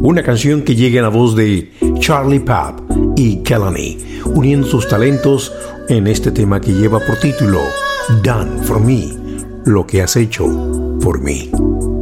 Una canción que llega en la voz de Charlie Puth y Kehlani, uniendo sus talentos en este tema que lleva por título Done for Me, lo que has hecho por mí.